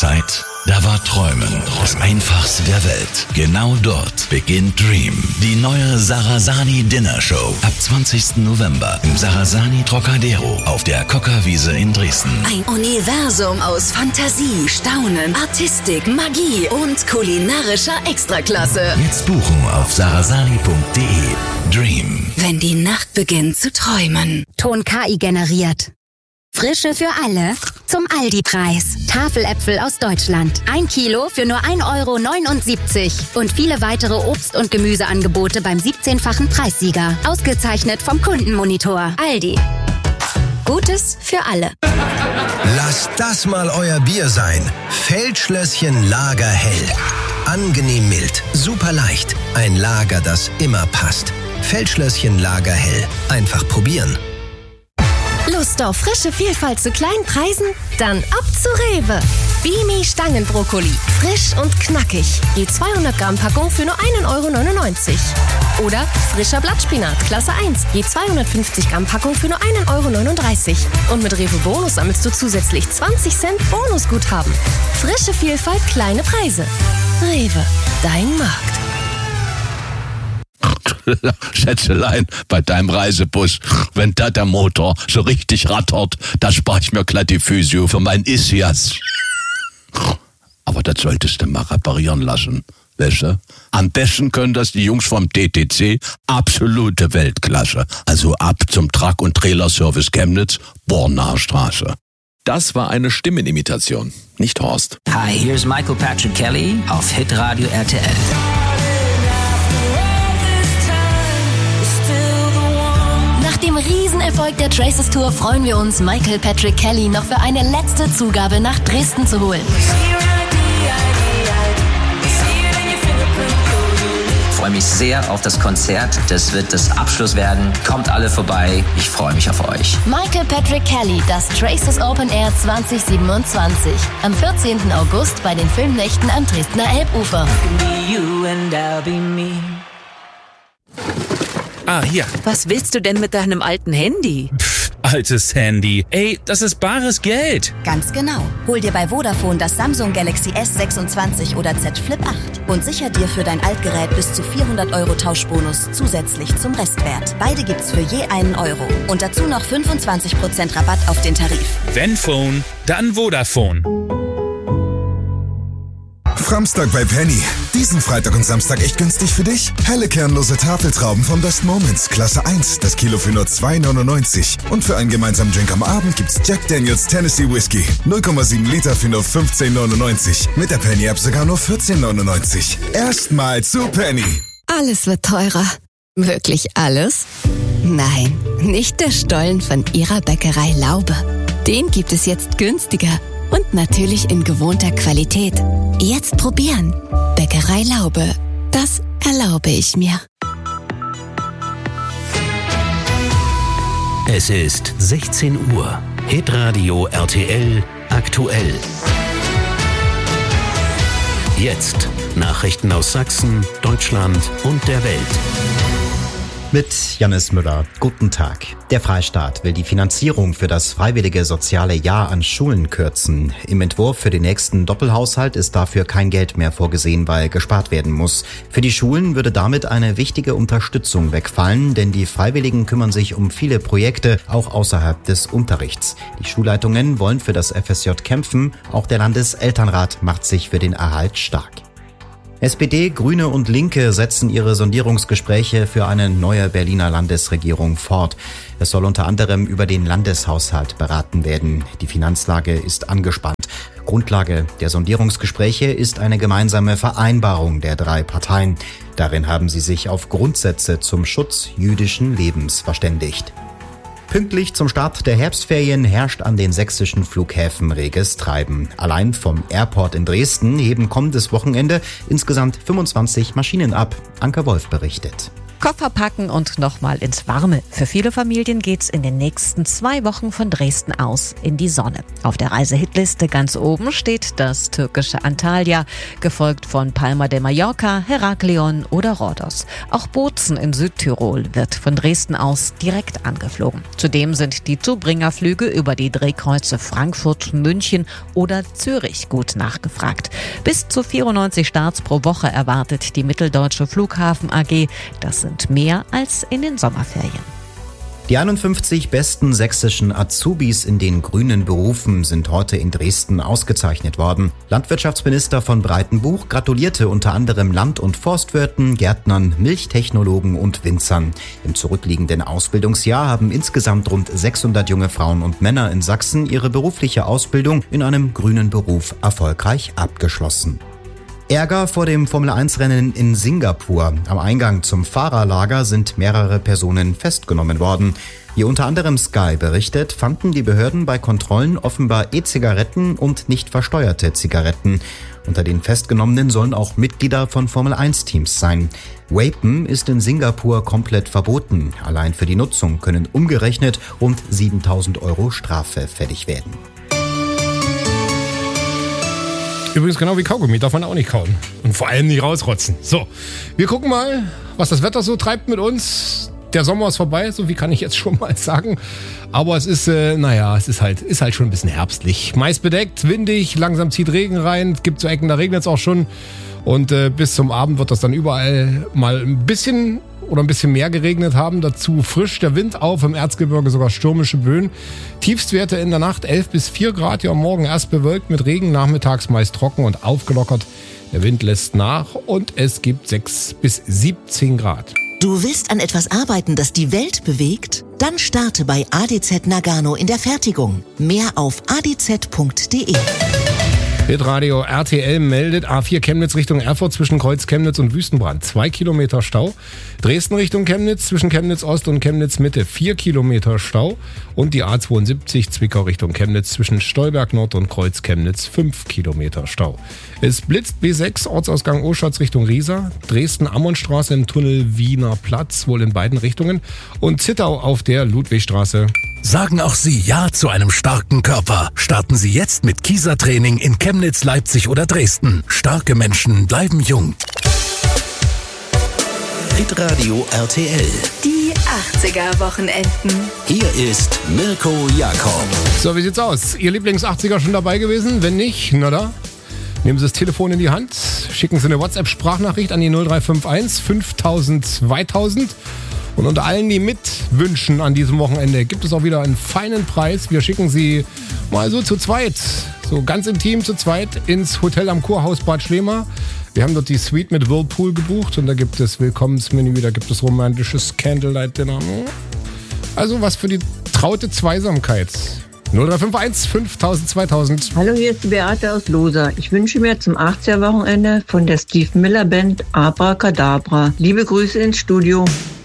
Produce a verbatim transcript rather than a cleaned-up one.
Zeit, da war Träumen das Einfachste der Welt. Genau dort beginnt Dream, die neue Sarrazani Dinner Show. Ab zwanzigsten November im Sarrazani Trocadero auf der Kockerwiese in Dresden. Ein Universum aus Fantasie, Staunen, Artistik, Magie und kulinarischer Extraklasse. Jetzt buchen auf sarrazani punkt de. Dream. Wenn die Nacht beginnt zu träumen. Ton K I generiert. Frische für alle zum Aldi-Preis. Tafeläpfel aus Deutschland. Ein Kilo für nur ein Euro neunundsiebzig. Und viele weitere Obst- und Gemüseangebote beim siebzehnfachen Preissieger. Ausgezeichnet vom Kundenmonitor. Aldi. Gutes für alle. Lasst das mal euer Bier sein. Feldschlösschen Lager Hell. Angenehm mild, super leicht. Ein Lager, das immer passt. Feldschlösschen Lager Hell. Einfach probieren. Lust auf frische Vielfalt zu kleinen Preisen? Dann ab zu Rewe. Bimi Stangenbrokkoli. Frisch und knackig. Je zweihundert Gramm Packung für nur ein Euro neunundneunzig. Oder frischer Blattspinat, Klasse eins. Je zweihundertfünfzig Gramm Packung für nur ein Euro neununddreißig. Und mit Rewe Bonus sammelst du zusätzlich zwanzig Cent Bonusguthaben. Frische Vielfalt, kleine Preise. Rewe, dein Markt. Schätzelein, bei deinem Reisebus, wenn da der Motor so richtig rattert, da spare ich mir glatt die Physio für mein Isias. Aber das solltest du mal reparieren lassen, weißt du? Am besten können das die Jungs vom T T C, absolute Weltklasse. Also ab zum Truck- und Trailerservice Chemnitz, Bornaer Straße. Das war eine Stimmenimitation, nicht Horst. Hi, here's Michael Patrick Kelly auf Hitradio R T L. Nach dem Riesenerfolg der Traces Tour freuen wir uns, Michael Patrick Kelly noch für eine letzte Zugabe nach Dresden zu holen. Ich freue mich sehr auf das Konzert. Das wird das Abschluss werden. Kommt alle vorbei. Ich freue mich auf euch. Michael Patrick Kelly, das Traces Open Air zwanzig siebenundzwanzig. Am vierzehnten August bei den Filmnächten am Dresdner Elbufer. Ah, hier. Was willst du denn mit deinem alten Handy? Pff, altes Handy. Ey, das ist bares Geld. Ganz genau. Hol dir bei Vodafone das Samsung Galaxy S sechsundzwanzig oder Z Flip acht und sicher dir für dein Altgerät bis zu vierhundert Euro Tauschbonus zusätzlich zum Restwert. Beide gibt's für je einen Euro. Und dazu noch fünfundzwanzig Prozent Rabatt auf den Tarif. Wenn Phone, dann Vodafone. Framstag bei Penny. Diesen Freitag und Samstag echt günstig für dich. Helle kernlose Tafeltrauben von Best Moments, Klasse eins, das Kilo für nur zwei neunundneunzig. Und für einen gemeinsamen Drink am Abend gibt's Jack Daniels Tennessee Whiskey. null Komma sieben Liter für nur fünfzehn neunundneunzig. Mit der Penny-App sogar nur vierzehn neunundneunzig. Erstmal zu Penny. Alles wird teurer. Wirklich alles? Nein, nicht der Stollen von Ihrer Bäckerei Laube. Den gibt es jetzt günstiger. Und natürlich in gewohnter Qualität. Jetzt probieren. Bäckerei Laube. Das erlaube ich mir. Es ist sechzehn Uhr. Hitradio R T L aktuell. Jetzt Nachrichten aus Sachsen, Deutschland und der Welt. Mit Jannis Müller. Guten Tag. Der Freistaat will die Finanzierung für das freiwillige soziale Jahr an Schulen kürzen. Im Entwurf für den nächsten Doppelhaushalt ist dafür kein Geld mehr vorgesehen, weil gespart werden muss. Für die Schulen würde damit eine wichtige Unterstützung wegfallen, denn die Freiwilligen kümmern sich um viele Projekte, auch außerhalb des Unterrichts. Die Schulleitungen wollen für das F S J kämpfen. Auch der Landeselternrat macht sich für den Erhalt stark. S P D, Grüne und Linke setzen ihre Sondierungsgespräche für eine neue Berliner Landesregierung fort. Es soll unter anderem über den Landeshaushalt beraten werden. Die Finanzlage ist angespannt. Grundlage der Sondierungsgespräche ist eine gemeinsame Vereinbarung der drei Parteien. Darin haben sie sich auf Grundsätze zum Schutz jüdischen Lebens verständigt. Pünktlich zum Start der Herbstferien herrscht an den sächsischen Flughäfen reges Treiben. Allein vom Airport in Dresden heben kommendes Wochenende insgesamt fünfundzwanzig Maschinen ab. Anke Wolf berichtet. Koffer packen und nochmal ins Warme. Für viele Familien geht's in den nächsten zwei Wochen von Dresden aus in die Sonne. Auf der Reisehitliste ganz oben steht das türkische Antalya, gefolgt von Palma de Mallorca, Heraklion oder Rhodos. Auch Bozen in Südtirol wird von Dresden aus direkt angeflogen. Zudem sind die Zubringerflüge über die Drehkreuze Frankfurt, München oder Zürich gut nachgefragt. Bis zu vierundneunzig Starts pro Woche erwartet die Mitteldeutsche Flughafen A G. Das sind mehr als in den Sommerferien. Die einundfünfzig besten sächsischen Azubis in den grünen Berufen sind heute in Dresden ausgezeichnet worden. Landwirtschaftsminister von Breitenbuch gratulierte unter anderem Land- und Forstwirten, Gärtnern, Milchtechnologen und Winzern. Im zurückliegenden Ausbildungsjahr haben insgesamt rund sechshundert junge Frauen und Männer in Sachsen ihre berufliche Ausbildung in einem grünen Beruf erfolgreich abgeschlossen. Ärger vor dem Formel eins Rennen in Singapur. Am Eingang zum Fahrerlager sind mehrere Personen festgenommen worden. Wie unter anderem Sky berichtet, fanden die Behörden bei Kontrollen offenbar E-Zigaretten und nicht versteuerte Zigaretten. Unter den Festgenommenen sollen auch Mitglieder von Formel eins Teams sein. Vapen ist in Singapur komplett verboten. Allein für die Nutzung können umgerechnet rund siebentausend Euro Strafe fällig werden. Übrigens genau wie Kaugummi, darf man auch nicht kauen. Und vor allem nicht rausrotzen. So, wir gucken mal, was das Wetter so treibt mit uns. Der Sommer ist vorbei, so wie kann ich jetzt schon mal sagen. Aber es ist, äh, naja, es ist halt, ist halt schon ein bisschen herbstlich. Meist bedeckt, windig, langsam zieht Regen rein. Es gibt so Ecken, da regnet es auch schon. Und äh, bis zum Abend wird das dann überall mal ein bisschen oder ein bisschen mehr geregnet haben. Dazu frisch der Wind auf, im Erzgebirge sogar stürmische Böen. Tiefstwerte in der Nacht elf bis vier Grad. Ja, morgen erst bewölkt mit Regen, nachmittags meist trocken und aufgelockert. Der Wind lässt nach und es gibt sechs bis siebzehn Grad. Du willst an etwas arbeiten, das die Welt bewegt? Dann starte bei A D Z Nagano in der Fertigung. Mehr auf a d z punkt d e. Hitradio R T L meldet A vier Chemnitz Richtung Erfurt zwischen Kreuz Chemnitz und Wüstenbrand. Zwei Kilometer Stau. Dresden Richtung Chemnitz zwischen Chemnitz Ost und Chemnitz Mitte. Vier Kilometer Stau. Und die A zweiundsiebzig Zwickau Richtung Chemnitz zwischen Stolberg Nord und Kreuz Chemnitz. Fünf Kilometer Stau. Es blitzt B sechs Ortsausgang Oschatz Richtung Riesa. Dresden-Ammonstraße im Tunnel Wiener Platz, wohl in beiden Richtungen. Und Zittau auf der Ludwigstraße. Sagen auch Sie Ja zu einem starken Körper. Starten Sie jetzt mit Kieser-Training in Chemnitz, Leipzig oder Dresden. Starke Menschen bleiben jung. Hitradio R T L. Die achtziger-Wochenenden. Hier ist Mirko Jakob. So, wie sieht's aus? Ihr Lieblings-achtziger schon dabei gewesen? Wenn nicht, na da. Nehmen Sie das Telefon in die Hand, schicken Sie eine WhatsApp-Sprachnachricht an die null drei fünf eins fünftausend zweitausend. Und unter allen, die mitwünschen an diesem Wochenende, gibt es auch wieder einen feinen Preis. Wir schicken Sie mal so zu zweit, so ganz intim zu zweit, ins Hotel am Kurhaus Bad Schlema. Wir haben dort die Suite mit Whirlpool gebucht und da gibt es Willkommensmenü, da gibt es romantisches Candlelight-Dinner. Also was für die traute Zweisamkeit. null drei fünf eins fünftausend zweitausend. Hallo, hier ist die Beate aus Losa. Ich wünsche mir zum achtziger-Wochenende von der Steve Miller Band Abracadabra. Liebe Grüße ins Studio.